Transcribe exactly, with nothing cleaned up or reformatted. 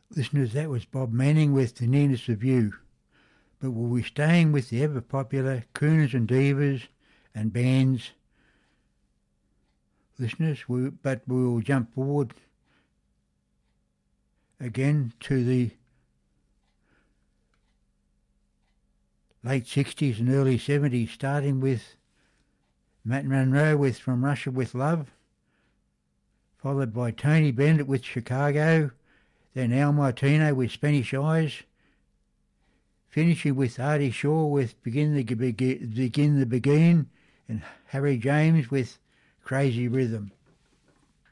Listeners, that was Bob Manning with The Nearness of You. But we'll be staying with the ever-popular crooners and divas and bands. Listeners, we, but we will jump forward again to the late sixties and early seventies, starting with Matt Monro with From Russia with Love, followed by Tony Bennett with Chicago, then Al Martino with Spanish Eyes, finishing with Artie Shaw with Begin the Begin the Begin, and Harry James with Crazy Rhythm.